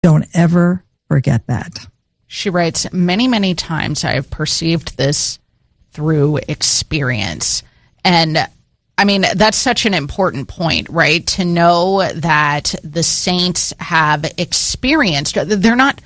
Don't ever forget that. She writes, many, many times I have perceived this through experience. And I mean, that's such an important point, right? To know that the saints have experienced, they're not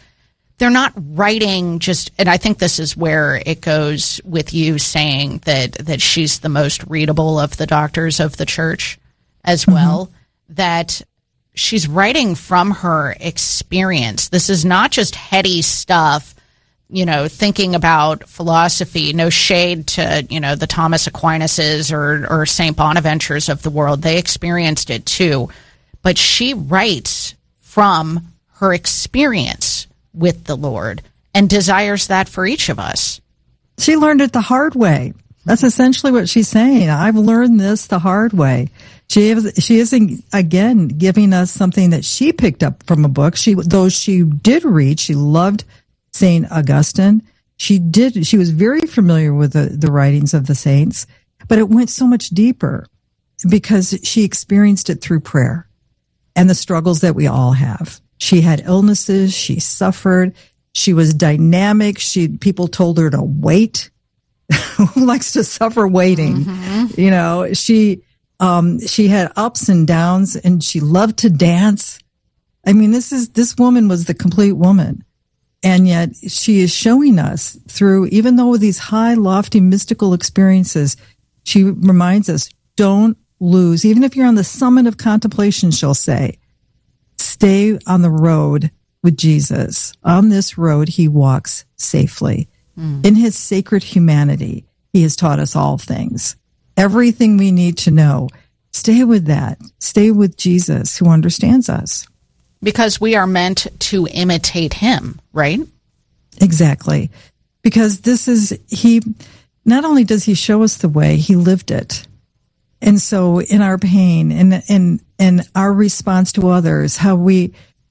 writing just, and I think this is where it goes with you saying that she's the most readable of the doctors of the church as well, that she's writing from her experience. This is not just heady stuff, thinking about philosophy. No shade to, the Thomas Aquinas or St. Bonaventures of the world. They experienced it too. But she writes from her experience with the Lord and desires that for each of us. She learned it the hard way. That's essentially what she's saying. I've learned this the hard way. She isn't, again, giving us something that she picked up from a book. Though she did read, she loved St. Augustine. She was very familiar with the writings of the saints, but it went so much deeper because she experienced it through prayer and the struggles that we all have. She had illnesses. She suffered. She was dynamic. People told her to wait. Who likes to suffer waiting? She had ups and downs, and she loved to dance. I mean, this woman was the complete woman. And yet she is showing us through, even though these high, lofty, mystical experiences, she reminds us, don't lose. Even if you're on the summit of contemplation, she'll say, stay on the road with Jesus. On this road, he walks safely. In his sacred humanity, he has taught us all things. Everything we need to know. Stay with that. Stay with Jesus, who understands us. Because we are meant to imitate him, right? Exactly. Because he not only does he show us the way, he lived it. And so in our pain and our response to others, how we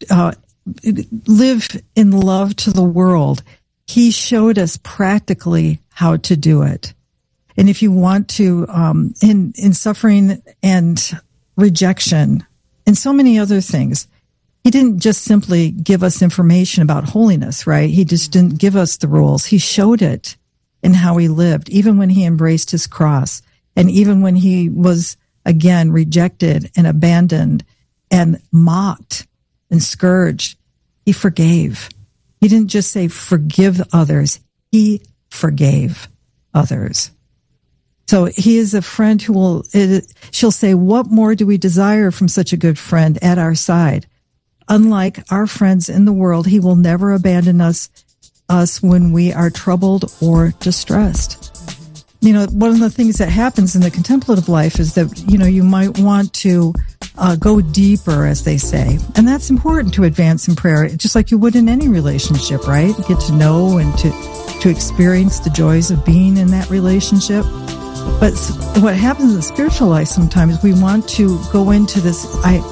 live in love to the world, he showed us practically how to do it. And if you want to, in suffering and rejection and so many other things, he didn't just simply give us information about holiness, right? He just didn't give us the rules. He showed it in how he lived, even when he embraced his cross, and even when he was, again, rejected and abandoned and mocked and scourged. He forgave. He didn't just say, forgive others. He forgave others. So he is a friend she'll say, what more do we desire from such a good friend at our side? Unlike our friends in the world, he will never abandon us when we are troubled or distressed. One of the things that happens in the contemplative life is that, you might want to go deeper, as they say. And that's important to advance in prayer, just like you would in any relationship, right? Get to know and to experience the joys of being in that relationship. But what happens in the spiritual life sometimes, we want to go into this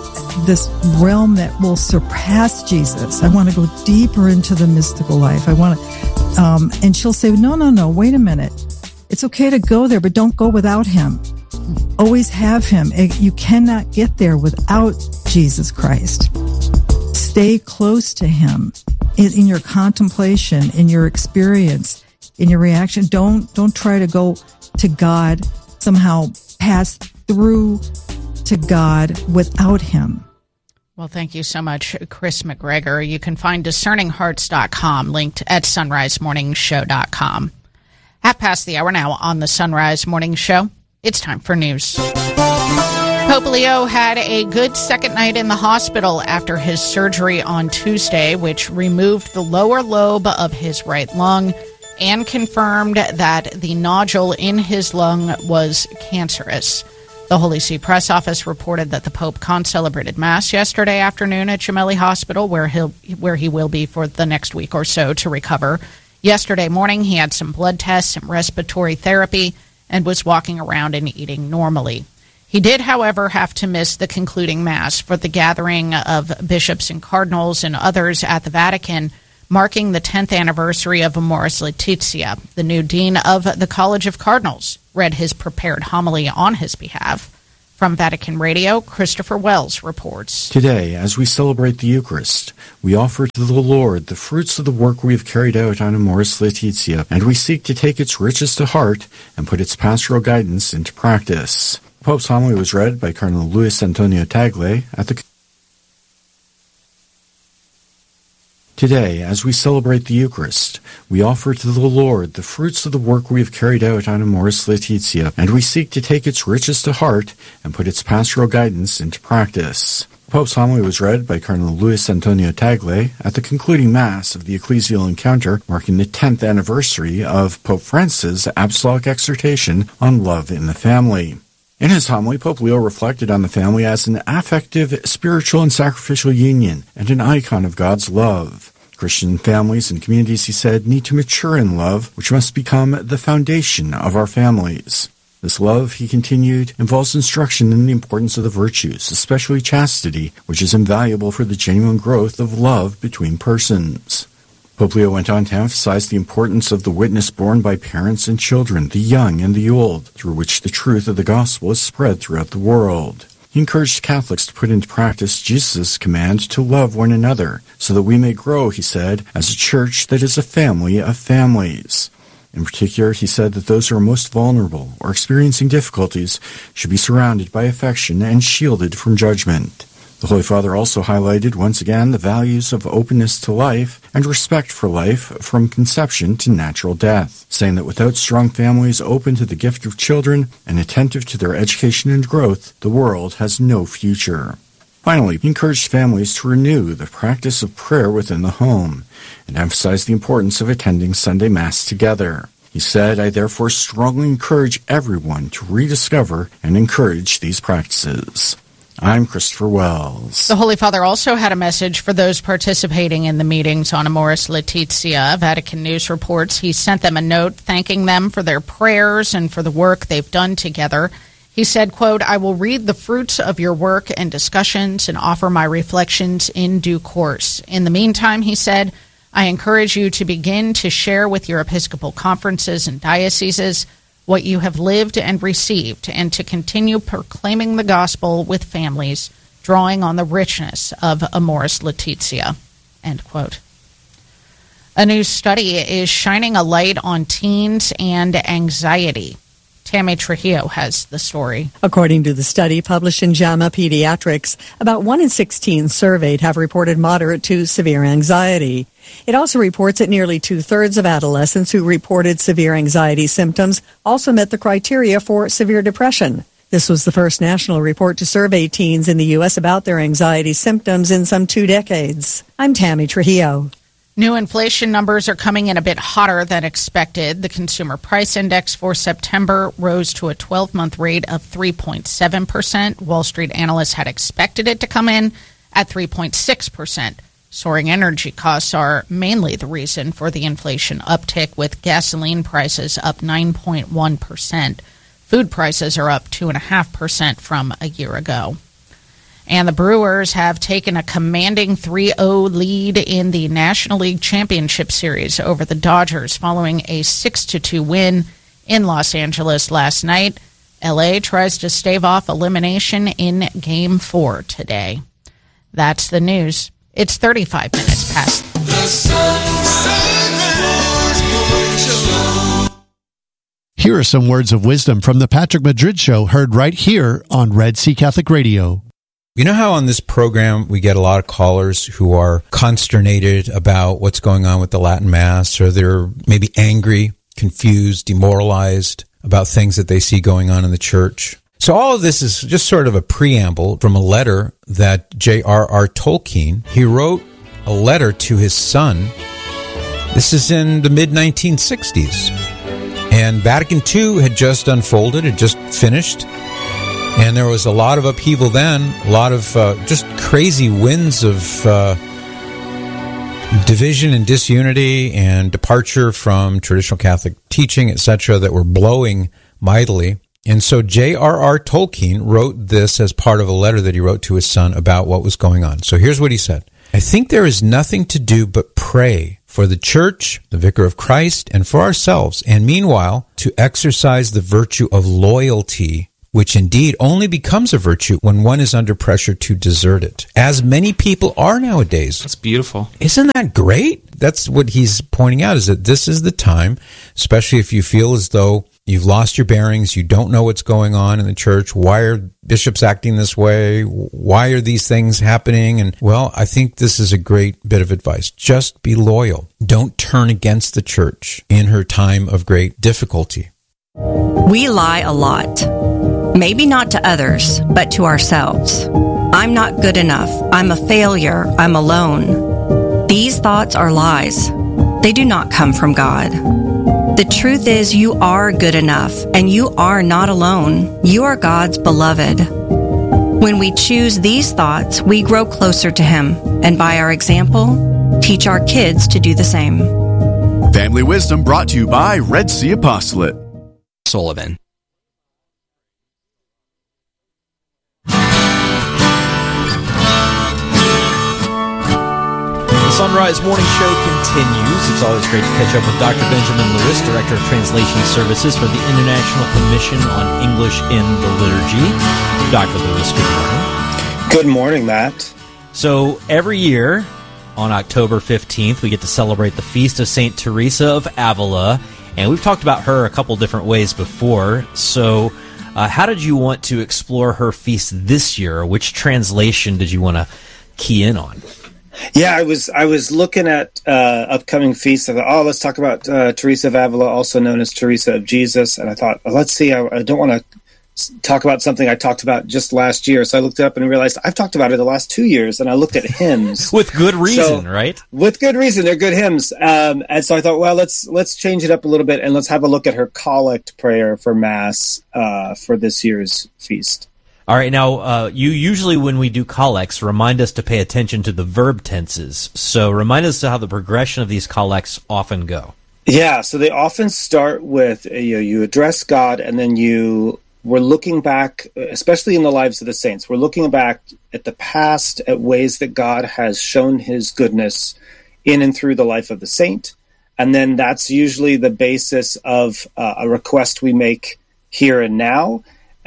realm that will surpass Jesus. I want to go deeper into the mystical life. I want to, and she'll say, no, wait a minute. It's okay to go there, but don't go without him. Always have him. You cannot get there without Jesus Christ. Stay close to him in your contemplation, in your experience, in your reaction. Don't try to go to God, somehow pass through to God without him. Well, thank you so much, Chris McGregor. You can find discerninghearts.com linked at sunrisemorningshow.com. 1:30 now on the Sunrise Morning Show. It's time for news. Pope Leo had a good second night in the hospital after his surgery on Tuesday, which removed the lower lobe of his right lung and confirmed that the nodule in his lung was cancerous. The Holy See Press Office reported that the Pope concelebrated Mass yesterday afternoon at Gemelli Hospital, where he will be for the next week or so to recover. Yesterday morning, he had some blood tests and respiratory therapy and was walking around and eating normally. He did, however, have to miss the concluding Mass for the gathering of bishops and cardinals and others at the Vatican, marking the 10th anniversary of Amoris Laetitia. The new dean of the College of Cardinals read his prepared homily on his behalf. From Vatican Radio, Christopher Wells reports. Today, as we celebrate the Eucharist, we offer to the Lord the fruits of the work we have carried out on Amoris Laetitia, and we seek to take its riches to heart and put its pastoral guidance into practice. The Pope's homily was read by Cardinal Luis Antonio Tagle at the Today, as we celebrate the Eucharist, we offer to the Lord the fruits of the work we have carried out on Amoris Laetitia, and we seek to take its riches to heart and put its pastoral guidance into practice. The Pope's homily was read by Cardinal Luis Antonio Tagle at the concluding Mass of the Ecclesial Encounter, marking the 10th anniversary of Pope Francis' Apostolic Exhortation on Love in the Family. In his homily, Pope Leo reflected on the family as an affective, spiritual, and sacrificial union, and an icon of God's love. Christian families and communities, he said, need to mature in love, which must become the foundation of our families. This love, he continued, involves instruction in the importance of the virtues, especially chastity, which is invaluable for the genuine growth of love between persons. Pope Leo went on to emphasize the importance of the witness borne by parents and children, the young and the old, through which the truth of the gospel is spread throughout the world. He encouraged Catholics to put into practice Jesus' command to love one another, so that we may grow, he said, as a church that is a family of families. In particular, he said that those who are most vulnerable or experiencing difficulties should be surrounded by affection and shielded from judgment. The Holy Father also highlighted once again the values of openness to life and respect for life from conception to natural death, saying that without strong families open to the gift of children and attentive to their education and growth, the world has no future. Finally, he encouraged families to renew the practice of prayer within the home and emphasized the importance of attending Sunday Mass together. He said, I therefore strongly encourage everyone to rediscover and encourage these practices. I'm Christopher Wells. The Holy Father also had a message for those participating in the meetings on Amoris Laetitia. Vatican News reports he sent them a note thanking them for their prayers and for the work they've done together. He said, quote, I will read the fruits of your work and discussions and offer my reflections in due course. In the meantime, he said, I encourage you to begin to share with your Episcopal conferences and dioceses what you have lived and received, and to continue proclaiming the gospel with families, drawing on the richness of Amoris Laetitia, end quote. A new study is shining a light on teens and anxiety. Tammy Trujillo has the story. According to the study published in JAMA Pediatrics, about 1 in 6 teens surveyed have reported moderate to severe anxiety. It also reports that nearly 2/3 of adolescents who reported severe anxiety symptoms also met the criteria for severe depression. This was the first national report to survey teens in the U.S. about their anxiety symptoms in some 2 decades. I'm Tammy Trujillo. New inflation numbers are coming in a bit hotter than expected. The Consumer Price Index for September rose to a 12-month rate of 3.7%. Wall Street analysts had expected it to come in at 3.6%. Soaring energy costs are mainly the reason for the inflation uptick, with gasoline prices up 9.1%. Food prices are up 2.5% from a year ago. And the Brewers have taken a commanding 3-0 lead in the National League Championship Series over the Dodgers following a 6-2 win in Los Angeles last night. LA tries to stave off elimination in Game 4 today. That's the news. It's 35 minutes past. The Here are some words of wisdom from the Patrick Madrid Show, heard right here on Red Sea Catholic Radio. You know how on this program we get a lot of callers who are consternated about what's going on with the Latin Mass, or they're maybe angry, confused, demoralized about things that they see going on in the church? So all of this is just sort of a preamble from a letter that J.R.R. Tolkien, he wrote a letter to his son. This is in the mid-1960s. And Vatican II had just unfolded, had just finished. And there was a lot of upheaval then, a lot of just crazy winds of division and disunity and departure from traditional Catholic teaching, etc., that were blowing mightily. And so J.R.R. Tolkien wrote this as part of a letter that he wrote to his son about what was going on. So here's what he said. I think there is nothing to do but pray for the Church, the Vicar of Christ, and for ourselves, and meanwhile to exercise the virtue of loyalty which indeed only becomes a virtue when one is under pressure to desert it, as many people are nowadays. That's beautiful. Isn't that great? That's what he's pointing out, is that this is the time, especially if you feel as though you've lost your bearings, you don't know what's going on in the church. Why are bishops acting this way? Why are these things happening? And, well, I think this is a great bit of advice. Just be loyal. Don't turn against the church in her time of great difficulty. We lie a lot. Maybe not to others, but to ourselves. I'm not good enough. I'm a failure. I'm alone. These thoughts are lies. They do not come from God. The truth is, you are good enough, and you are not alone. You are God's beloved. When we choose these thoughts, we grow closer to Him, and by our example, teach our kids to do the same. Family Wisdom brought to you by Red Sea Apostolate. Sullivan. The Sunrise Morning Show continues. It's always great to catch up with Dr. Benjamin Lewis, Director of Translation Services for the International Commission on English in the Liturgy. Dr. Lewis, good morning. Good morning, Matt. So every year on October 15th, we get to celebrate the Feast of St. Teresa of Avila, and we've talked about her a couple different ways before. So how did you want to explore her feast this year? Which translation did you want to key in on? Yeah, I was looking at upcoming feasts. I thought, let's talk about Teresa of Avila, also known as Teresa of Jesus. And I thought, let's see, I don't want to talk about something I talked about just last year. So I looked it up and realized I've talked about it the last 2 years, and I looked at hymns. With good reason, right? With good reason. They're good hymns. And so I thought, well, let's change it up a little bit, and let's have a look at her collect prayer for Mass for this year's feast. All right, now, you usually, when we do collects, remind us to pay attention to the verb tenses. So remind us how the progression of these collects often go. Yeah, so they often start with, you address God, and then we're looking back, especially in the lives of the saints, we're looking back at the past, at ways that God has shown his goodness in and through the life of the saint. And then that's usually the basis of a request we make here and now.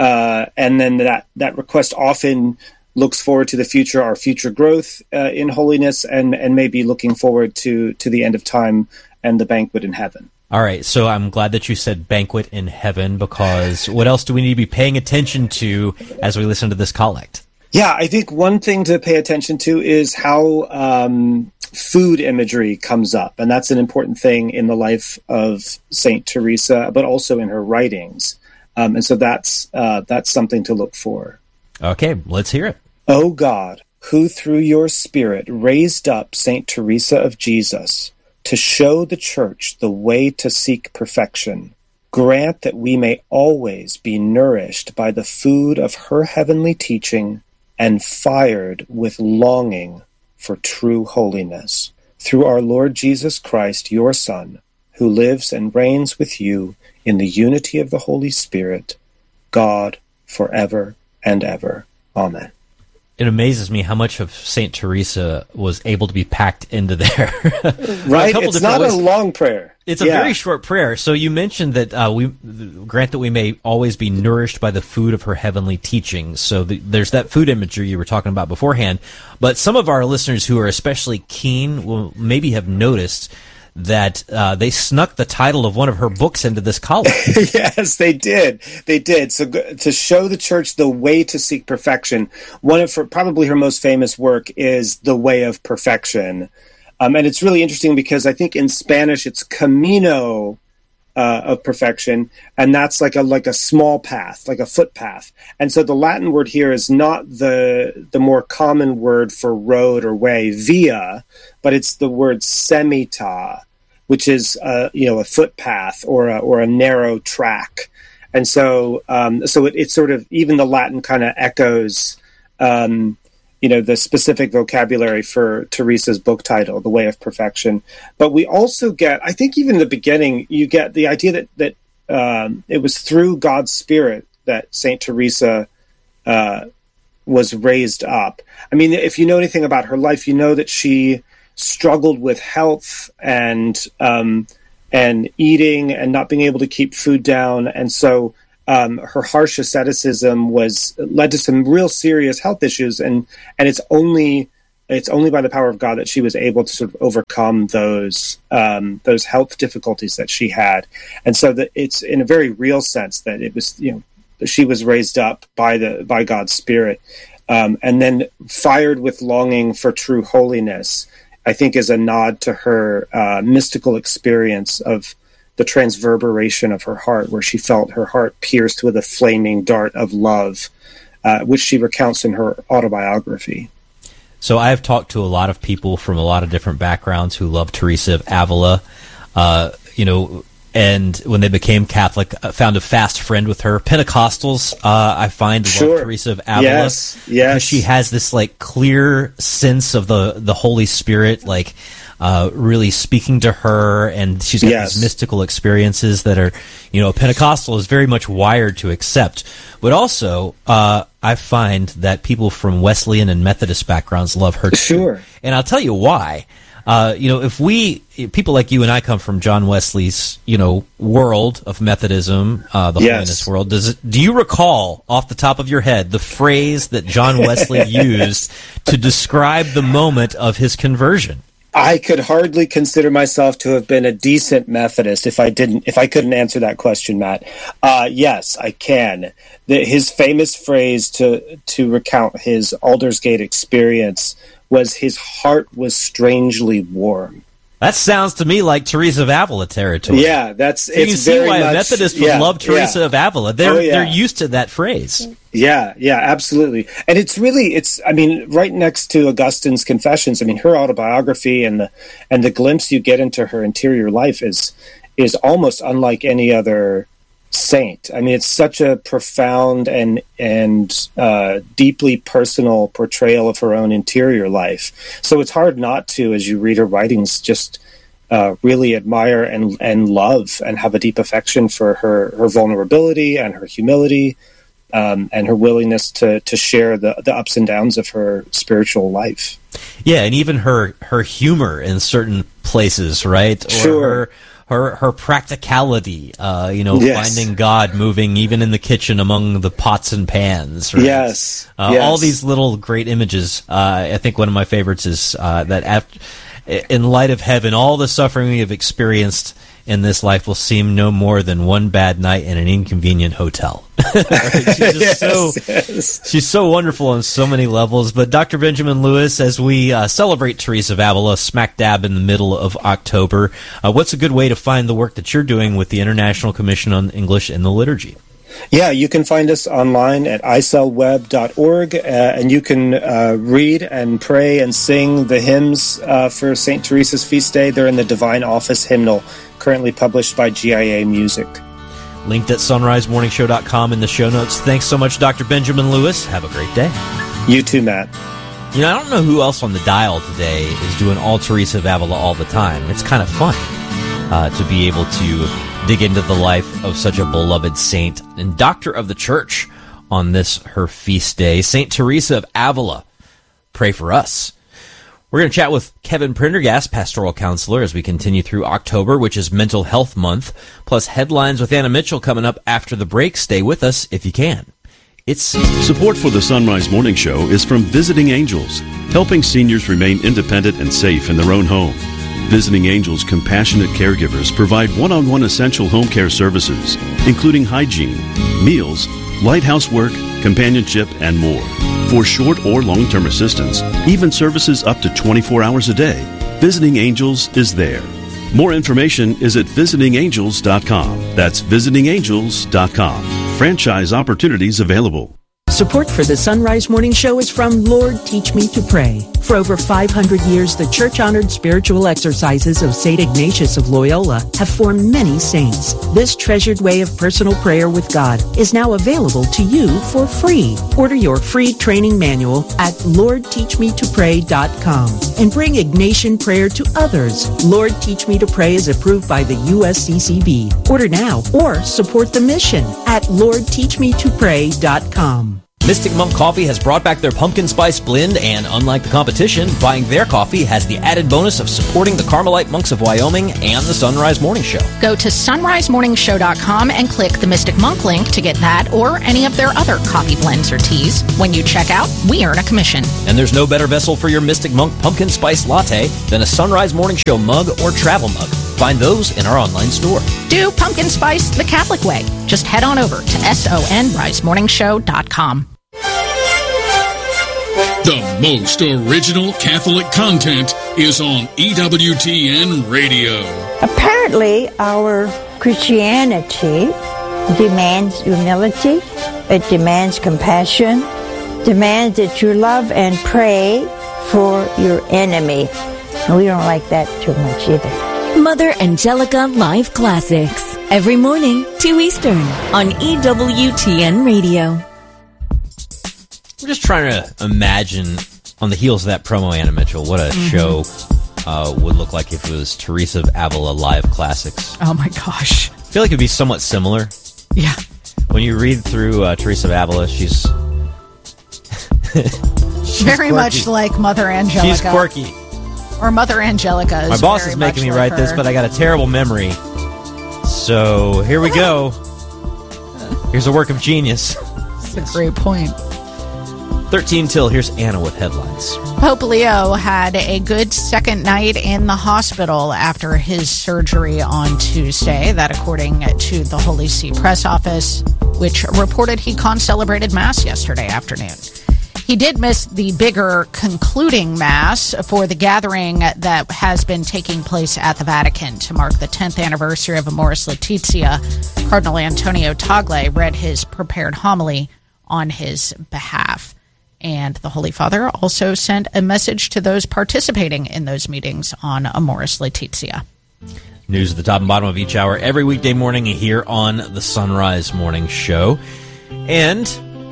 And then that request often looks forward to the future, our future growth in holiness, and maybe looking forward to the end of time and the banquet in heaven. All right, so I'm glad that you said banquet in heaven, because what else do we need to be paying attention to as we listen to this collect? Yeah, I think one thing to pay attention to is how food imagery comes up, and that's an important thing in the life of Saint Teresa, but also in her writings. And so that's something to look for. Okay, let's hear it. O God, who through your Spirit raised up Saint Teresa of Jesus to show the Church the way to seek perfection, grant that we may always be nourished by the food of her heavenly teaching and fired with longing for true holiness. Through our Lord Jesus Christ, your Son, who lives and reigns with you in the unity of the Holy Spirit, God, forever and ever. Amen. It amazes me how much of St. Teresa was able to be packed into there. Right? It's not a long prayer. It's a very short prayer. So you mentioned that we grant that we may always be nourished by the food of her heavenly teaching. So there's that food imagery you were talking about beforehand. But some of our listeners who are especially keen will maybe have noticed that they snuck the title of one of her books into this column. Yes, they did. They did. So to show the Church the way to seek perfection, one of probably her most famous work is The Way of Perfection. And it's really interesting because I think in Spanish it's Camino of Perfection, and that's like a small path, like a footpath. And so the Latin word here is not the more common word for road or way, via, but it's the word semita, which is a footpath or a narrow track. And so it sort of, even the Latin kind of echoes the specific vocabulary for Teresa's book title, The Way of Perfection. But we also get, I think even in the beginning, you get the idea that it was through God's Spirit that St. Teresa was raised up. I mean, if you know anything about her life, you know that she struggled with health and eating and not being able to keep food down. And so her harsh asceticism led to some real serious health issues, and it's only by the power of God that she was able to sort of overcome those health difficulties that she had. And so that it's in a very real sense that it was, she was raised up by God's Spirit, and then fired with longing for true holiness, I think is a nod to her mystical experience of the transverberation of her heart, where she felt her heart pierced with a flaming dart of love, which she recounts in her autobiography. So I have talked to a lot of people from a lot of different backgrounds who love Teresa of Avila, and when they became Catholic, found a fast friend with her. Pentecostals, I find, love Teresa of Avila. Yes. Because she has this clear sense of the Holy Spirit, really speaking to her, and she's got these mystical experiences that are, a Pentecostal is very much wired to accept. But also, I find that people from Wesleyan and Methodist backgrounds love her too. Sure. And I'll tell you why. If people like you and I come from John Wesley's, world of Methodism, the holiness world, do you recall off the top of your head the phrase that John Wesley used to describe the moment of his conversion? I could hardly consider myself to have been a decent Methodist if I couldn't answer that question, Matt. Yes, I can. His famous phrase to recount his Aldersgate experience was, his heart was strangely warm. That sounds to me like Teresa of Avila territory. Yeah, it's you can see why a Methodist would love Teresa of Avila. They're used to that phrase. Yeah, absolutely. And it's right next to Augustine's Confessions. Her autobiography and the glimpse you get into her interior life is almost unlike any other saint. It's such a profound and deeply personal portrayal of her own interior life. So it's hard not to, as you read her writings, just really admire and love and have a deep affection for her vulnerability and her humility, and her willingness to share the ups and downs of her spiritual life. Yeah, and even her humor in certain places, right? Or sure. Her practicality, finding God moving even in the kitchen among the pots and pans. Right? Yes. All these little great images. I think one of my favorites is that in light of heaven, all the suffering we have experienced in this life will seem no more than one bad night in an inconvenient hotel. She's so wonderful on so many levels. But Dr. Benjamin Lewis, as we celebrate Teresa of Avila smack dab in the middle of October, what's a good way to find the work that you're doing with the International Commission on English in the Liturgy? Yeah, you can find us online at icelweb.org, and you can read and pray and sing the hymns for St. Teresa's feast day. They're in the Divine Office hymnal, currently published by GIA Music. Linked at sunrisemorningshow.com in the show notes. Thanks so much, Dr. Benjamin Lewis. Have a great day. You too, Matt. I don't know who else on the dial today is doing all Teresa of Avila all the time. It's kind of fun to be able to dig into the life of such a beloved saint and doctor of the church on this, her feast day. St. Teresa of Avila, pray for us. We're going to chat with Kevin Prendergast, pastoral counselor, as we continue through October, which is Mental Health Month, plus headlines with Anna Mitchell coming up after the break. Stay with us if you can. Support for the Sunrise Morning Show is from Visiting Angels, helping seniors remain independent and safe in their own home. Visiting Angels compassionate caregivers provide one-on-one essential home care services, including hygiene, meals, lighthouse work, companionship, and more. For short or long-term assistance, even services up to 24 hours a day, Visiting Angels is there. More information is at visitingangels.com. That's visitingangels.com. Franchise opportunities available. Support for the Sunrise Morning Show is from Lord Teach Me to Pray. For over 500 years, the church-honored spiritual exercises of St. Ignatius of Loyola have formed many saints. This treasured way of personal prayer with God is now available to you for free. Order your free training manual at LordTeachMeToPray.com and bring Ignatian prayer to others. Lord Teach Me to Pray is approved by the USCCB. Order now or support the mission at LordTeachMeToPray.com. Mystic Monk Coffee has brought back their pumpkin spice blend, and unlike the competition, buying their coffee has the added bonus of supporting the Carmelite Monks of Wyoming and the Sunrise Morning Show. Go to sunrisemorningshow.com and click the Mystic Monk link to get that or any of their other coffee blends or teas. When you check out, we earn a commission. And there's no better vessel for your Mystic Monk pumpkin spice latte than a Sunrise Morning Show mug or travel mug. Find those in our online store. Do pumpkin spice the Catholic way. Just head on over to sonrisemorningshow.com. The most original Catholic content is on EWTN Radio. Apparently, our Christianity demands humility, it demands compassion, demands that you love and pray for your enemy. And we don't like that too much either. Mother Angelica Live Classics, every morning, 2 Eastern, on EWTN Radio. I'm just trying to imagine, on the heels of that promo, Anna Mitchell, what a show would look like if it was Teresa of Avila Live Classics. Oh my gosh. I feel like it'd be somewhat similar. Yeah. When you read through Teresa of Avila, she's very much like Mother Angelica. She's quirky. Or Mother Angelica. My boss is making me write this, but I got a terrible memory. So here we go. Here's a work of genius. That's a great point. 13 till, here's Anna with headlines. Pope Leo had a good second night in the hospital after his surgery on Tuesday. That according to the Holy See press office, which reported he celebrated Mass yesterday afternoon. He did miss the bigger concluding Mass for the gathering that has been taking place at the Vatican to mark the 10th anniversary of Amoris Laetitia. Cardinal Antonio Tagle read his prepared homily on his behalf. And the Holy Father also sent a message to those participating in those meetings on Amoris Laetitia. News at the top and bottom of each hour every weekday morning here on the Sunrise Morning Show. And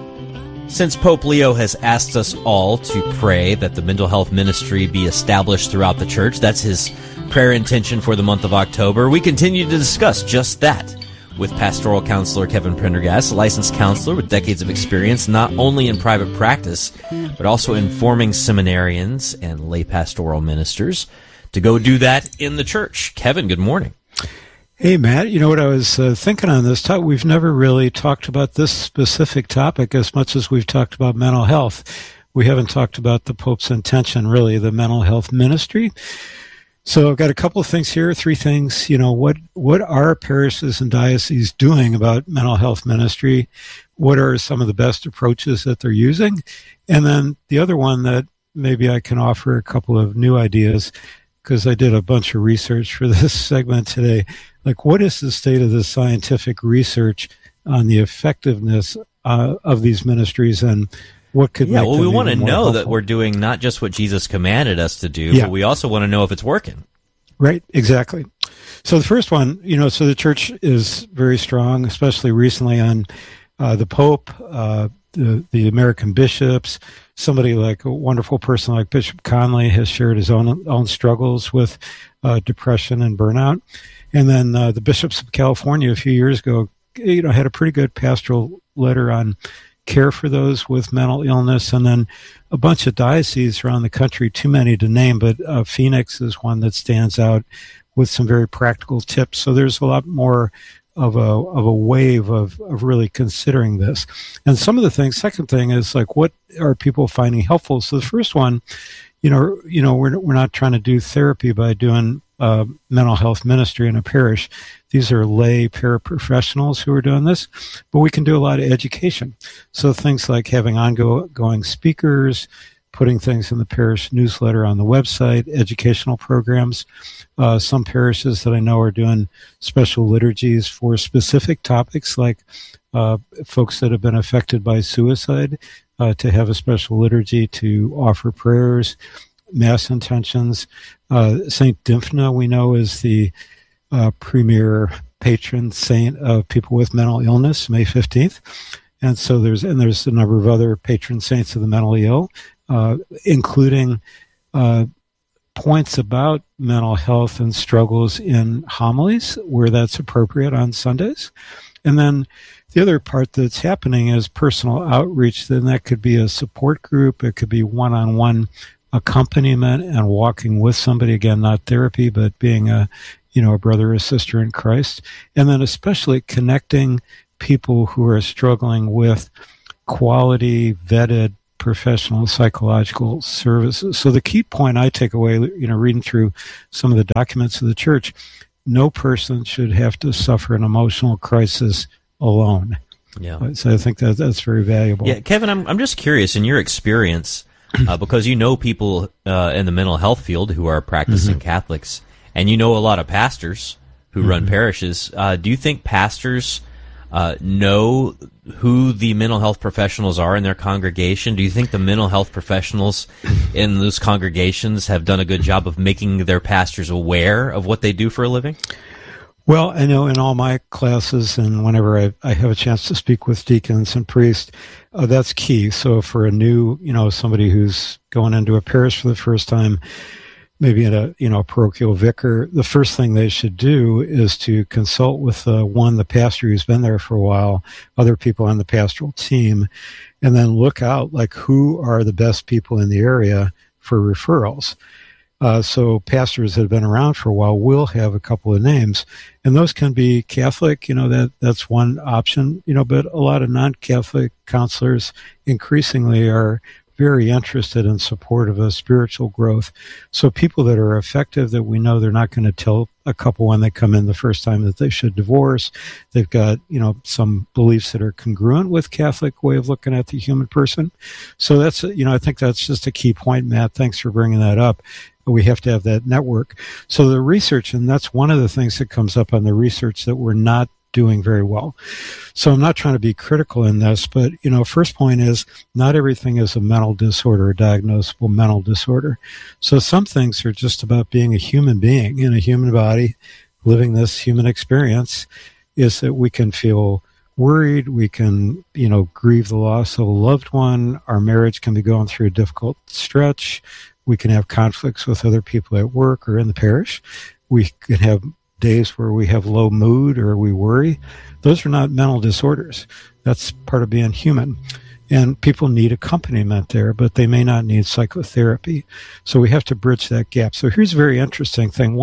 since Pope Leo has asked us all to pray that the mental health ministry be established throughout the church, that's his prayer intention for the month of October, we continue to discuss just that with pastoral counselor Kevin Prendergast, a licensed counselor with decades of experience, not only in private practice, but also informing seminarians and lay pastoral ministers to go do that in the church. Kevin, good morning. Hey, Matt, you know what I was thinking on this topic? We've never really talked about this specific topic as much as we've talked about mental health. We haven't talked about the Pope's intention, really, the mental health ministry. So I've got a couple of things here, 3 things. You know, what are parishes and dioceses doing about mental health ministry? What are some of the best approaches that they're using? And then the other one that maybe I can offer a couple of new ideas, because I did a bunch of research for this segment today. Like, what is the state of the scientific research on the effectiveness of these ministries, and what could make them we want to even more know helpful? that we're doing not just what Jesus commanded us to do, but we also want to know if it's working. Right, exactly. So the first one, you know, so the church is very strong, especially recently on the Pope, the American bishops. Somebody like a wonderful person like Bishop Conley has shared his own struggles with depression and burnout. And then the bishops of California a few years ago, you know, had a pretty good pastoral letter on care for those with mental illness. And then a bunch of dioceses around the country, too many to name, but Phoenix is one that stands out with some very practical tips. So there's a lot more of a wave of really considering this. And some of the things, second thing is like, what are people finding helpful? So the first one, you know, we're not trying to do therapy by doing mental health ministry in a parish. These are lay paraprofessionals who are doing this, but we can do a lot of education. So things like having ongoing speakers, putting things in the parish newsletter on the website, educational programs. Some parishes that I know are doing special liturgies for specific topics, like folks that have been affected by suicide, to have a special liturgy to offer prayers, Mass intentions. Saint Dymphna, we know, is the premier patron saint of people with mental illness, May 15th. And so there's a number of other patron saints of the mentally ill, including points about mental health and struggles in homilies where that's appropriate on Sundays. And then the other part that's happening is personal outreach. Then that could be a support group. It could be one-on-one accompaniment and walking with somebody. Again, not therapy, but being a brother or sister in Christ. And then especially connecting people who are struggling with quality, vetted, professional psychological services. So the key point I take away, reading through some of the documents of the church, no person should have to suffer an emotional crisis alone. Yeah. So I think that's very valuable. Yeah, Kevin, I'm just curious, in your experience, because you know people in the mental health field who are practicing Catholics, and you know a lot of pastors who run parishes. Do you think pastors know who the mental health professionals are in their congregation? Do you think the mental health professionals in those congregations have done a good job of making their pastors aware of what they do for a living? Well, I know in all my classes and whenever I have a chance to speak with deacons and priests, that's key. So for a new, somebody who's going into a parish for the first time, maybe in a parochial vicar, the first thing they should do is to consult with the pastor who's been there for a while, other people on the pastoral team, and then look out like who are the best people in the area for referrals. So pastors that have been around for a while will have a couple of names, and those can be Catholic, that's one option, but a lot of non-Catholic counselors increasingly are very interested in support of a spiritual growth. So people that are effective, that we know they're not going to tell a couple when they come in the first time that they should divorce. They've got, some beliefs that are congruent with Catholic way of looking at the human person. So that's, I think that's just a key point, Matt. Thanks for bringing that up. We have to have that network. So the research, and that's one of the things that comes up on the research that we're not doing very well. So I'm not trying to be critical in this, but, first point is not everything is a mental disorder, a diagnosable mental disorder. So some things are just about being a human being in a human body, living this human experience, is that we can feel worried, we can, grieve the loss of a loved one, our marriage can be going through a difficult stretch, we can have conflicts with other people at work or in the parish, we can have days where we have low mood or we worry. Those are not mental disorders. That's part of being human. And people need accompaniment there, but they may not need psychotherapy. So we have to bridge that gap. So here's a very interesting thing.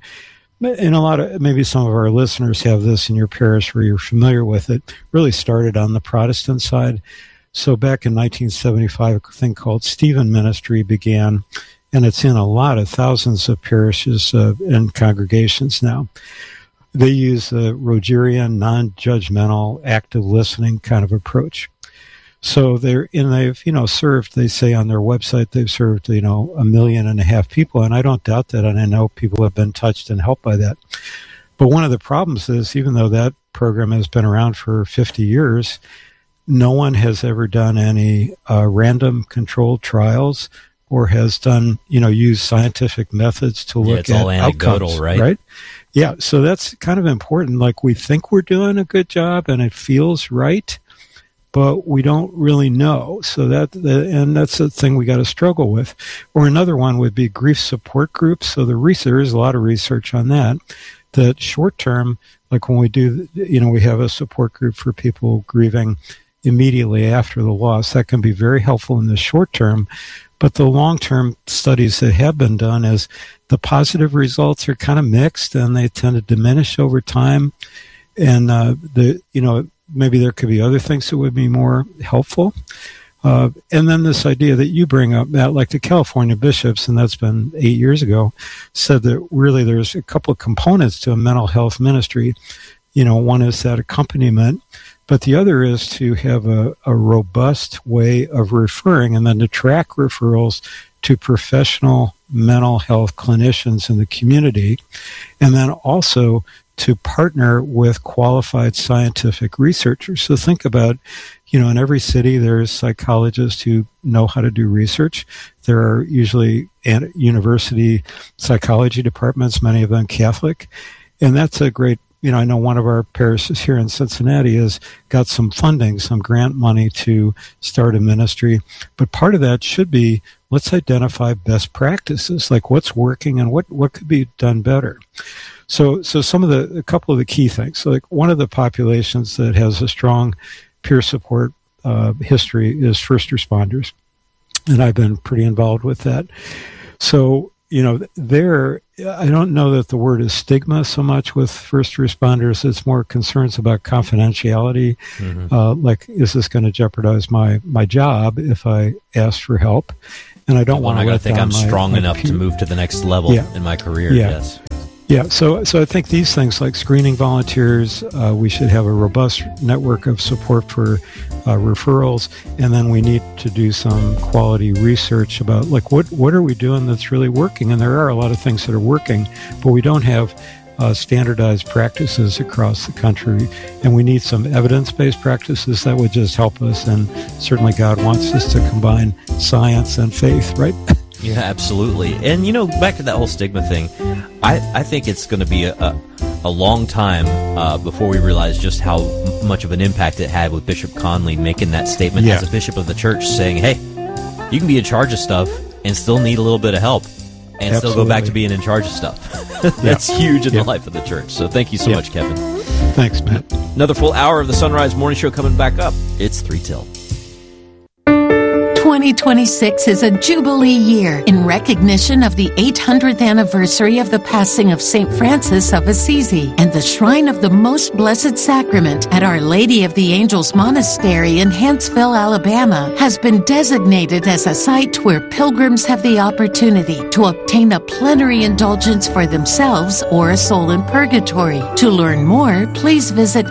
Maybe some of our listeners have this in your parish where you're familiar with it, really started on the Protestant side. So back in 1975, a thing called Stephen Ministry began, and it's in a lot of thousands of parishes and congregations now. They use the Rogerian, non-judgmental, active listening kind of approach. So they've served, they say on their website, they've served, 1.5 million people, and I don't doubt that, and I know people have been touched and helped by that. But one of the problems is, even though that program has been around for 50 years, no one has ever done any random controlled trials or has done, used scientific methods to look it's all at anecdotal, outcomes, right? Yeah, so that's kind of important. Like, we think we're doing a good job and it feels right, but we don't really know. So that's the thing we got to struggle with. Or another one would be grief support groups. So there's a lot of research on that. That short term, like when we do, we have a support group for people grieving immediately after the loss. That can be very helpful in the short term. But the long-term studies that have been done is the positive results are kind of mixed, and they tend to diminish over time. And maybe there could be other things that would be more helpful. And then this idea that you bring up, Matt, like the California bishops, and that's been 8 years ago, said that really there's a couple of components to a mental health ministry. One is that accompaniment, but the other is to have a robust way of referring and then to track referrals to professional mental health clinicians in the community, and then also to partner with qualified scientific researchers. So think about, in every city there's psychologists who know how to do research. There are usually university psychology departments, many of them Catholic, and that's a great, I know one of our parishes here in Cincinnati has got some funding, some grant money to start a ministry. But part of that should be, let's identify best practices, like what's working and what could be done better. So a couple of the key things. So like one of the populations that has a strong peer support history is first responders, and I've been pretty involved with that. So I don't know that the word is stigma so much with first responders. It's more concerns about confidentiality. Like, is this going to jeopardize my job if I ask for help? And I don't want to think I'm strong enough to move to the next level in my career. Yes. Yeah, so I think these things like screening volunteers, we should have a robust network of support for referrals, and then we need to do some quality research about like what are we doing that's really working. And there are a lot of things that are working, but we don't have standardized practices across the country, and we need some evidence-based practices that would just help us. And certainly God wants us to combine science and faith, right? Yeah, absolutely. And, back to that whole stigma thing, I think it's going to be a long time before we realize just how much of an impact it had with Bishop Conley making that statement as a bishop of the church, saying, hey, you can be in charge of stuff and still need a little bit of help and still go back to being in charge of stuff. That's huge in the life of the church. So thank you so much, Kevin. Thanks, Matt. Another full hour of the Sunrise Morning Show coming back up. It's 3 till. 2026 is a Jubilee year in recognition of the 800th anniversary of the passing of St. Francis of Assisi, and the Shrine of the Most Blessed Sacrament at Our Lady of the Angels Monastery in Huntsville, Alabama, has been designated as a site where pilgrims have the opportunity to obtain a plenary indulgence for themselves or a soul in purgatory. To learn more, please visit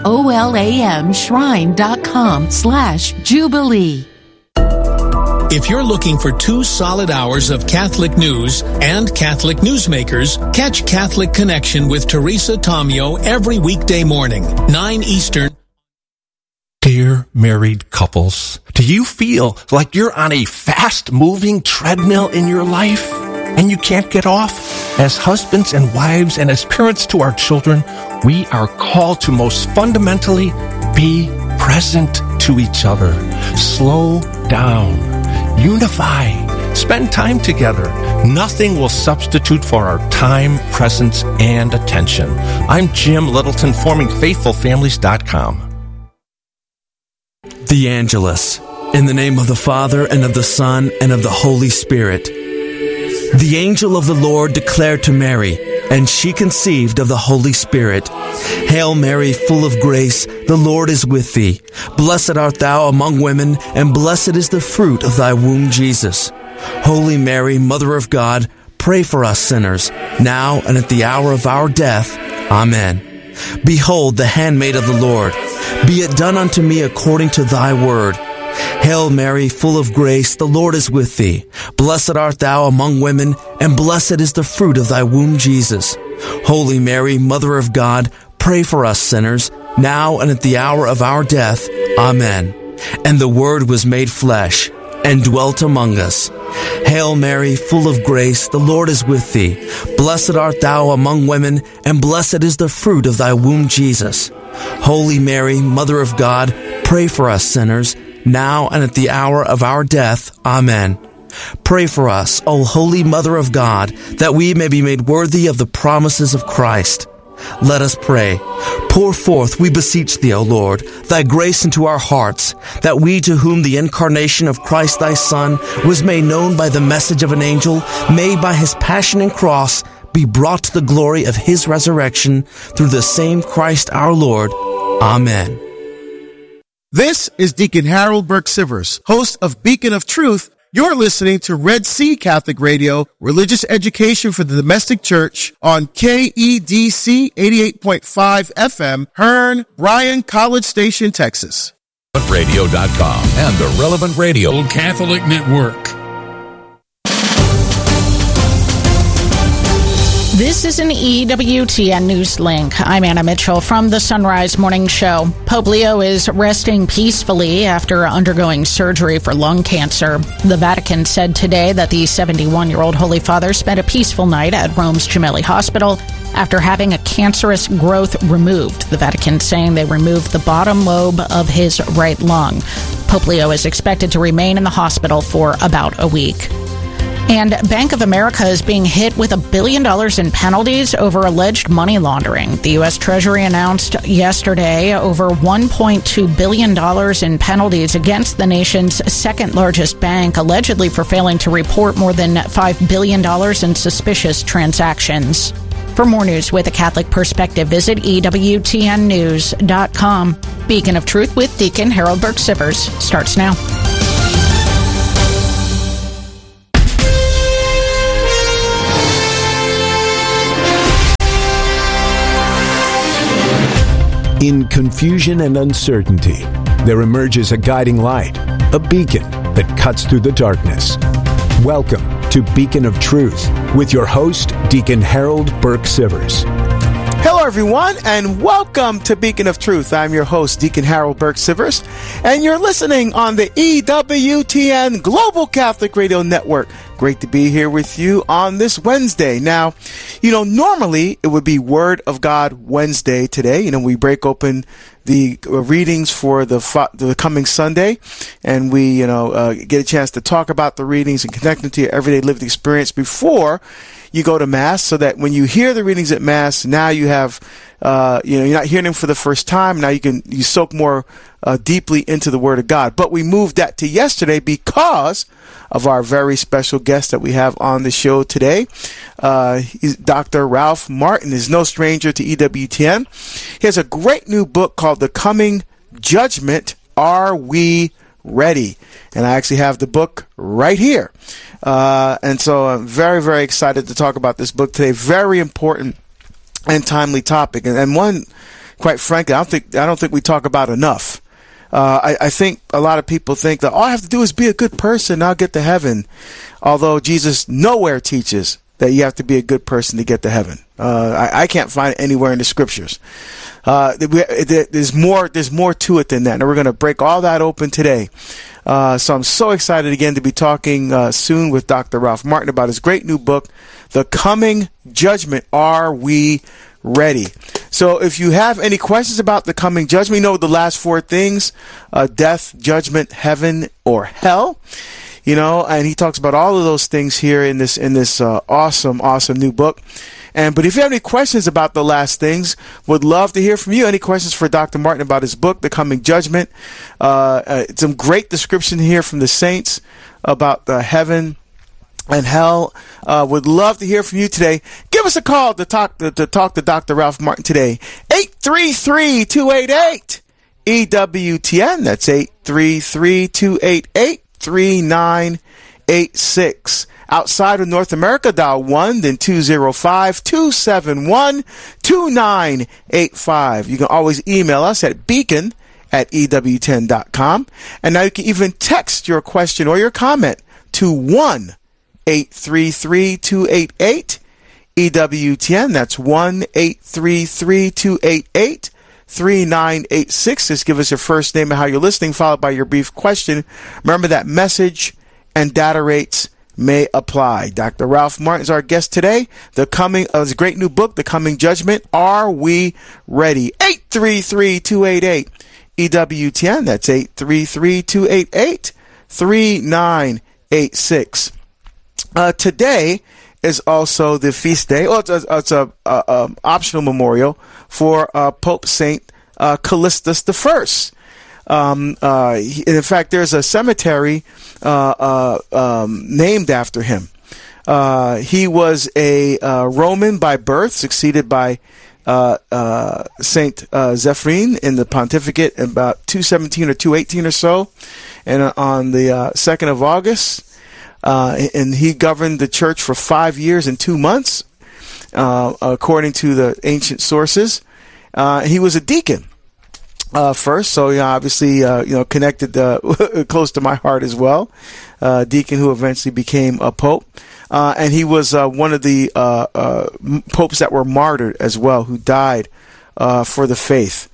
olamshrine.com/Jubilee. If you're looking for 2 solid hours of Catholic news and Catholic newsmakers, catch Catholic Connection with Teresa Tomeo every weekday morning, 9 Eastern. Dear married couples, do you feel like you're on a fast-moving treadmill in your life and you can't get off? As husbands and wives and as parents to our children, we are called to most fundamentally be present to each other. Slow down. Unify. Spend time together. Nothing will substitute for our time, presence, and attention. I'm Jim Littleton, formingfaithfulfamilies.com. The Angelus. In the name of the Father, and of the Son, and of the Holy Spirit. The angel of the Lord declared to Mary, and she conceived of the Holy Spirit. Hail Mary, full of grace, the Lord is with thee. Blessed art thou among women, and blessed is the fruit of thy womb, Jesus. Holy Mary, Mother of God, pray for us sinners, now and at the hour of our death. Amen. Behold, the handmaid of the Lord. Be it done unto me according to thy word. Hail Mary, full of grace, the Lord is with thee. Blessed art thou among women, and blessed is the fruit of thy womb, Jesus. Holy Mary, Mother of God, pray for us sinners, now and at the hour of our death. Amen. And the Word was made flesh, and dwelt among us. Hail Mary, full of grace, the Lord is with thee. Blessed art thou among women, and blessed is the fruit of thy womb, Jesus. Holy Mary, Mother of God, pray for us sinners, now and at the hour of our death. Amen. Pray for us, O Holy Mother of God, that we may be made worthy of the promises of Christ. Let us pray. Pour forth, we beseech thee, O Lord, thy grace into our hearts, that we, to whom the incarnation of Christ thy Son was made known by the message of an angel, may by his passion and cross be brought to the glory of his resurrection, through the same Christ our Lord. Amen. This is Deacon Harold Burke-Sivers, host of Beacon of Truth. You're listening to Red Sea Catholic Radio, religious education for the domestic church on KEDC 88.5 FM, Hearn, Bryan, College Station, Texas. Radio.com and the Relevant Radio Catholic Network. This is an EWTN News Link. I'm Anna Mitchell from the Sunrise Morning Show. Pope Leo is resting peacefully after undergoing surgery for lung cancer. The Vatican said today that the 71-year-old Holy Father spent a peaceful night at Rome's Gemelli Hospital after having a cancerous growth removed. The Vatican saying they removed the bottom lobe of his right lung. Pope Leo is expected to remain in the hospital for about a week. And Bank of America is being hit with $1 billion in penalties over alleged money laundering. The U.S. Treasury announced yesterday over $1.2 billion in penalties against the nation's second largest bank, allegedly for failing to report more than $5 billion in suspicious transactions. For more news with a Catholic perspective, visit EWTNnews.com. Beacon of Truth with Deacon Harold Burke-Sivers starts now. In confusion and uncertainty, there emerges a guiding light, a beacon that cuts through the darkness. Welcome to Beacon of Truth with your host, Deacon Harold Burke-Sivers. Hello, everyone, and welcome to Beacon of Truth. I'm your host, Deacon Harold Burke-Sivers, and you're listening on the EWTN Global Catholic Radio Network. Great to be here with you on this Wednesday. Now, normally it would be Word of God Wednesday today. We break open the readings for the coming Sunday, and we, get a chance to talk about the readings and connect them to your everyday lived experience before you go to Mass, so that when you hear the readings at Mass, now you have, you're not hearing them for the first time. Now you soak more deeply into the Word of God. But we moved that to yesterday because of our very special guest that we have on the show today. Dr. Ralph Martin is no stranger to EWTN. He has a great new book called The Coming Judgment, Are We Ready? And I actually have the book right here. And so I'm very, very excited to talk about this book today. Very important and timely topic. And one, quite frankly, I don't think we talk about enough. I think a lot of people think that all I have to do is be a good person and I'll get to heaven. Although Jesus nowhere teaches that you have to be a good person to get to heaven. I can't find it anywhere in the scriptures. There's more to it than that. And we're going to break all that open today. So I'm so excited again to be talking soon with Dr. Ralph Martin about his great new book, The Coming Judgment, Are We Ready? So if you have any questions about the coming judgment, the last four things, death, judgment, heaven, or hell, and he talks about all of those things here in this awesome new book. But if you have any questions about the last things, would love to hear from you. Any questions for Dr. Martin about his book, The Coming Judgment? Some great description here from the saints about the heaven and hell. Would love to hear from you today. Give us a call to talk to Dr. Ralph Martin today. 833-288-EWTN. That's 833-288-3986. Outside of North America, dial 1, then 205-271-2985. You can always email us at beacon@EWTN.com. And now you can even text your question or your comment to 1-833-288-EWTN. That's 1-833-288-3986. Just give us your first name and how you're listening, followed by your brief question. Remember that message and data rates may apply. Dr. Ralph Martin is our guest today. His great new book, The Coming Judgment, Are We Ready? 833-288-EWTN. That's 833-288-3986. Today is also the feast day. It's a optional memorial for Pope Saint Callistus I. In fact, there's a cemetery named after him. He was a Roman by birth, succeeded by Saint Zephyrin in the pontificate in about 217 or 218 or so, and on the 2nd of August. And he governed the church for 5 years and 2 months, according to the ancient sources. He was a deacon first, so obviously connected close to my heart as well. Deacon who eventually became a pope, and he was one of the popes that were martyred as well, who died for the faith.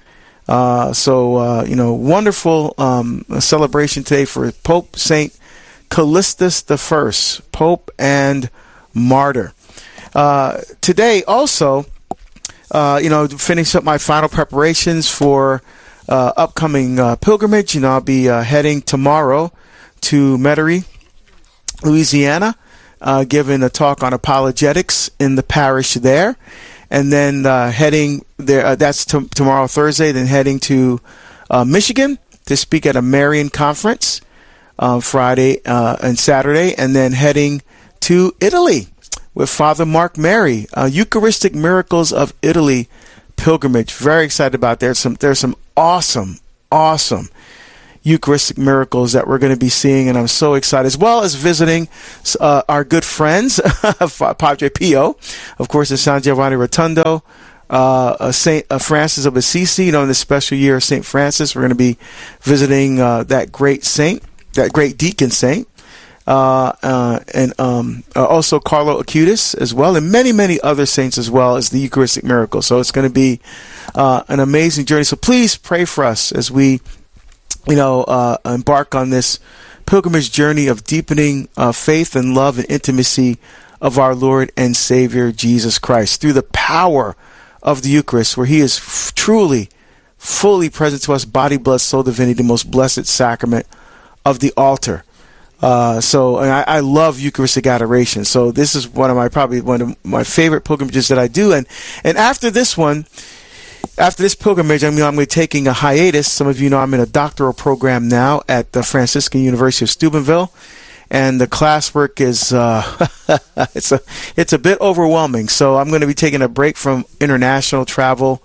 Wonderful celebration today for Pope Saint Callistus I, Pope and Martyr. Today also, finish up my final preparations for upcoming pilgrimage. I'll be heading tomorrow to Metairie, Louisiana, giving a talk on apologetics in the parish there. And then heading there, that's tomorrow, Thursday, then heading to Michigan to speak at a Marian conference Friday and Saturday, and then heading to Italy with Father Mark Mary, Eucharistic Miracles of Italy pilgrimage. Very excited about that. There's some awesome Eucharistic miracles that we're going to be seeing, and I'm so excited, as well as visiting our good friends, Padre Pio, of course, in San Giovanni Rotondo, St. Francis of Assisi, in the special year of St. Francis. We're going to be visiting that great saint, that great deacon saint, and also Carlo Acutis as well, and many other saints as well as the Eucharistic miracle. So it's going to be an amazing journey. So please pray for us as we embark on this pilgrimage journey of deepening faith and love and intimacy of our Lord and Savior Jesus Christ through the power of the Eucharist, where he is truly, fully present to us, body, blood, soul, divinity, the most blessed sacrament of the altar. And I love Eucharistic adoration. So this is probably one of my favorite pilgrimages that I do. And after this pilgrimage, I'm going to be taking a hiatus. Some of you know I'm in a doctoral program now at the Franciscan University of Steubenville, and the classwork is it's a bit overwhelming. So I'm going to be taking a break from international travel,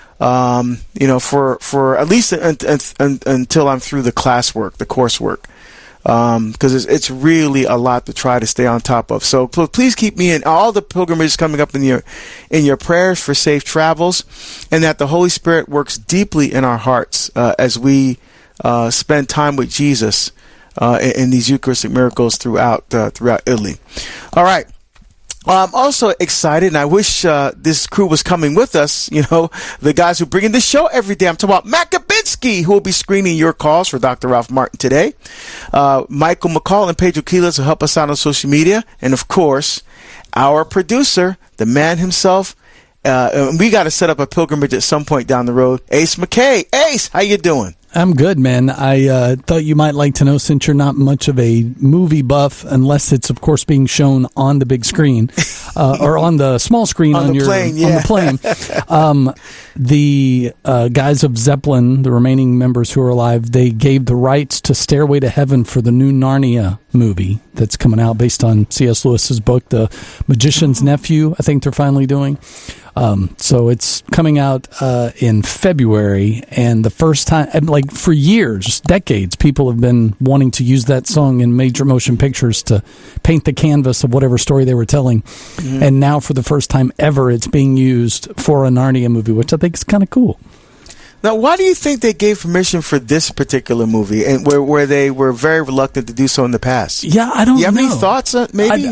for at least until I'm through the classwork, the coursework. Because it's really a lot to try to stay on top of. So please keep me in all the pilgrimages coming up in your prayers for safe travels, and that the Holy Spirit works deeply in our hearts as we spend time with Jesus in these Eucharistic miracles throughout Italy. All right. I'm also excited, and I wish this crew was coming with us, the guys who bring in the show every day. I'm talking about Matt Gabinski, who will be screening your calls for Dr. Ralph Martin today. Michael McCall and Pedro Quiles will help us out on social media. And, of course, our producer, the man himself. We got to set up a pilgrimage at some point down the road. Ace McKay. Ace, how you doing? I'm good, man. I thought you might like to know, since you're not much of a movie buff, unless it's, of course, being shown on the big screen or on the small screen on the plane. The guys of Zeppelin, the remaining members who are alive, they gave the rights to Stairway to Heaven for the new Narnia movie that's coming out based on C.S. Lewis's book, The Magician's Nephew. I think they're finally doing. So it's coming out in February, and the first time, for years, decades, people have been wanting to use that song in major motion pictures to paint the canvas of whatever story they were telling. Mm-hmm. And now, for the first time ever, it's being used for a Narnia movie, which I think is kind of cool. Now, why do you think they gave permission for this particular movie, and where they were very reluctant to do so in the past? Yeah, I don't know. You have any thoughts, maybe?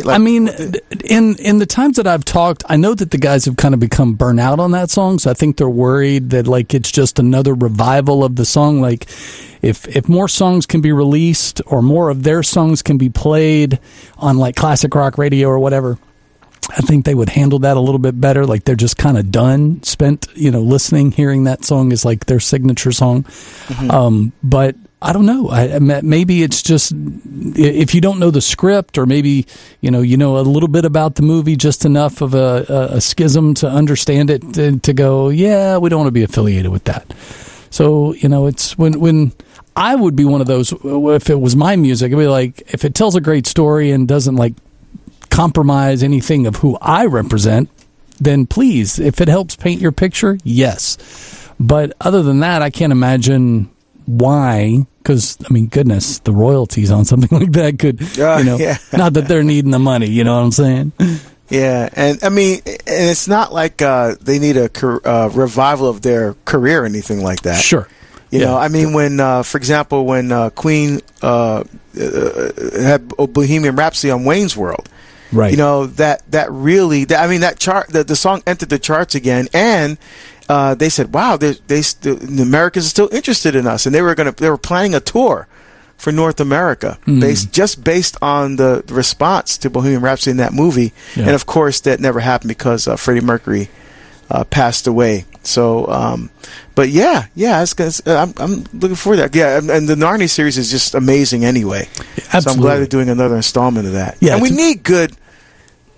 In the times that I've talked, I know that the guys have kind of become burnt out on that song, so I think they're worried that, it's just another revival of the song. If more songs can be released, or more of their songs can be played on, classic rock radio or whatever, I think they would handle that a little bit better. They're just kind of done, spent, listening, hearing that song is their signature song. Mm-hmm. But I don't know. Maybe it's just, if you don't know the script, or maybe, you know a little bit about the movie, just enough of a schism to understand it, to go, yeah, we don't want to be affiliated with that. So, it's when I would be one of those, if it was my music, it'd be if it tells a great story and doesn't compromise anything of who I represent, then please, if it helps paint your picture, yes. But other than that, I can't imagine why, because, goodness, the royalties on something like that could, not that they're needing the money, you know what I'm saying? Yeah, and it's not like they need a revival of their career or anything like that. Sure. When, for example, when Queen had Bohemian Rhapsody on Wayne's World, right? That chart, the song entered the charts again, and they said, "Wow, the Americans are still interested in us," and they were planning a tour for North America based on the response to Bohemian Rhapsody in that movie, and of course that never happened because Freddie Mercury passed away. So, I'm looking forward to that. Yeah, and the Narnia series is just amazing anyway. Absolutely. So I'm glad they're doing another installment of that. Yeah, and we need good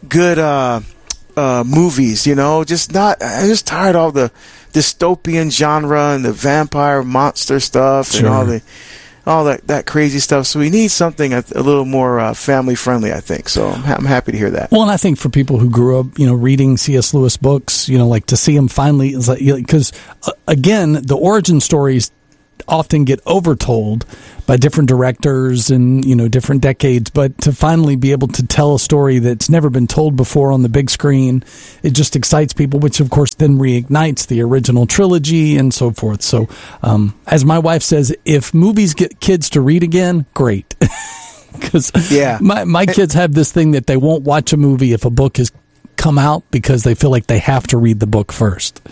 good movies. I'm just tired of all the dystopian genre and the vampire monster stuff and all that crazy stuff. So we need something a little more family friendly, I think. So I'm happy to hear that. Well, and I think for people who grew up, reading C.S. Lewis books, like to see them finally, is like, because again, the origin stories often get overtold by different directors and different decades, but to finally be able to tell a story that's never been told before on the big screen, it just excites people, which of course then reignites the original trilogy and so forth. So as my wife says, if movies get kids to read again, great. Because my kids have this thing that they won't watch a movie if a book has come out because they feel like they have to read the book first.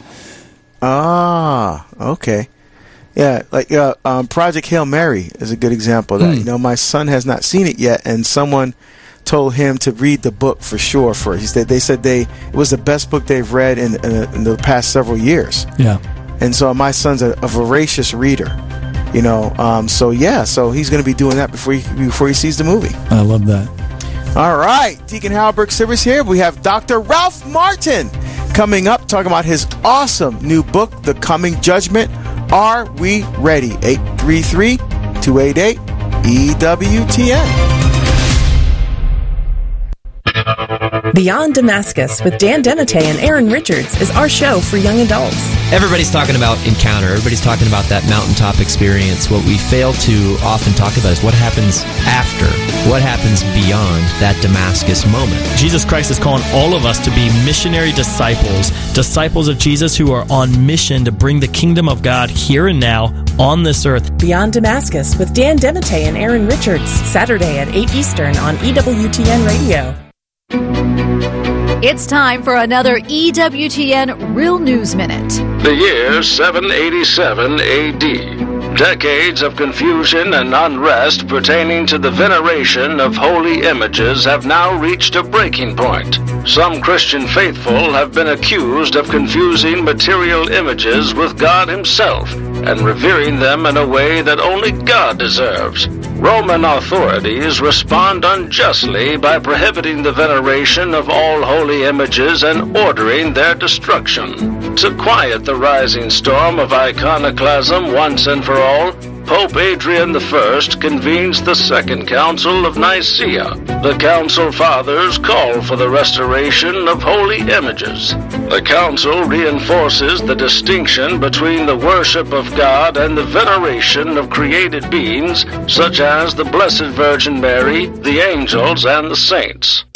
Okay. Yeah, like Project Hail Mary is a good example of that. My son has not seen it yet, and someone told him to read the book for sure first. They said it was the best book they've read in the past several years. Yeah. And so my son's a voracious reader, so he's going to be doing that before he sees the movie. I love that. All right, Deacon Harold Burke-Sivers here. We have Dr. Ralph Martin coming up, talking about his awesome new book, The Coming Judgment. Are we ready? 833-288-EWTN. Beyond Damascus with Dan Denate and Aaron Richards is our show for young adults. Everybody's talking about encounter. Everybody's talking about that mountaintop experience. What we fail to often talk about is what happens after. What happens beyond that Damascus moment. Jesus Christ is calling all of us to be missionary disciples of Jesus who are on mission to bring the kingdom of God here and now on this earth. Beyond Damascus with Dan Denate and Aaron Richards, Saturday at 8 Eastern on EWTN Radio. It's time for another EWTN Real News Minute. The year 787 AD. Decades of confusion and unrest pertaining to the veneration of holy images have now reached a breaking point. Some Christian faithful have been accused of confusing material images with God Himself and revering them in a way that only God deserves. Roman authorities respond unjustly by prohibiting the veneration of all holy images and ordering their destruction. To quiet the rising storm of iconoclasm once and for all, Pope Adrian I convenes the Second Council of Nicaea. The Council Fathers call for the restoration of holy images. The Council reinforces the distinction between the worship of God and the veneration of created beings, such as the Blessed Virgin Mary, the angels, and the saints.